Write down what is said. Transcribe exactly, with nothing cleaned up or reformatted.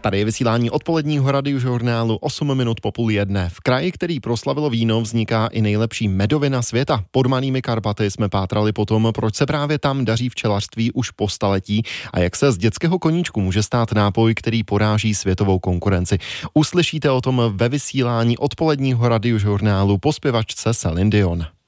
Tady je vysílání odpoledního radiožurnálu osm minut po půl jedné. V kraji, který proslavilo víno, vzniká i nejlepší medovina světa. Pod Malými Karpaty jsme pátrali potom, proč se právě tam daří včelařství už po staletí a jak se z dětského koníčku může stát nápoj, který poráží světovou konkurenci. Uslyšíte o tom ve vysílání odpoledního radiožurnálu po zpěvačce Celine Dion.